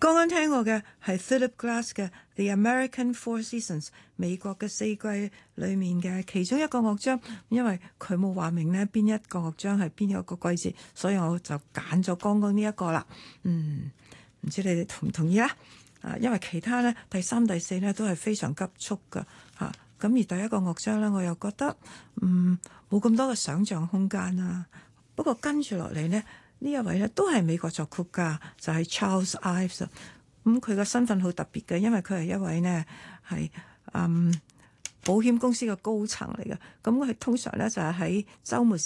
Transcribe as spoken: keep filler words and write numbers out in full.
剛剛聽過嘅係 Philip Glass 嘅 The American Four Seasons 美國嘅四季裏面嘅其中一個樂章，因為佢冇話明呢邊一個樂章係邊一個季節，所以我就揀咗剛剛呢一個啦。嗯，唔知你哋同唔同意啊？啊，因為其他呢第三、第四呢都係非常急促㗎嚇，咁、啊、而第一個樂章呢，我又覺得嗯冇咁多嘅想像空間啦。不過跟住落嚟呢。呢一位咧都係美國作曲家，就係、是、Charles Ives。咁佢個身份好特別嘅，因為佢係一位呢係嗯保險公司嘅高層嚟嘅。咁佢通常咧就係喺週末